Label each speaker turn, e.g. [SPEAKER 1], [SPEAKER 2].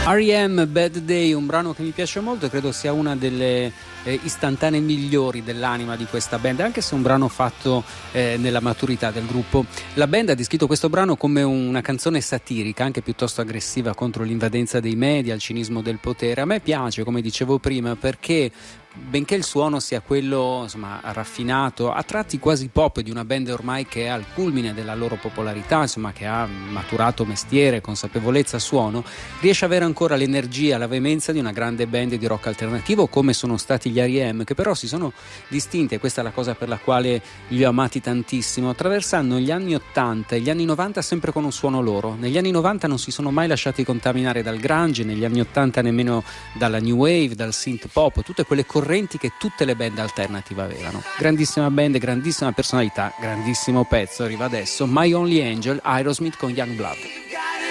[SPEAKER 1] R.E.M. Bad Day, un brano che mi piace molto e credo sia una delle istantanee migliori dell'anima di questa band, anche se è un brano fatto nella maturità del gruppo. La band ha descritto questo brano come una canzone satirica, anche piuttosto aggressiva, contro l'invadenza dei media, il cinismo del potere. A me piace, come dicevo prima, perché benché il suono sia quello, insomma, raffinato, a tratti quasi pop, di una band ormai che è al culmine della loro popolarità, insomma, che ha maturato mestiere, consapevolezza, suono, riesce ad avere ancora l'energia, la veemenza di una grande band di rock alternativo come sono stati gli R.E.M., che però si sono distinti, e questa è la cosa per la quale li ho amati tantissimo, attraversando gli anni 80 e gli anni 90 sempre con un suono loro. Negli anni 90 non si sono mai lasciati contaminare dal grunge, negli anni 80 nemmeno dalla new wave, dal synth pop, tutte quelle correnti che tutte le band alternative avevano. Grandissima band, grandissima personalità, grandissimo pezzo. Arriva adesso My Only Angel, Aerosmith con Youngblood.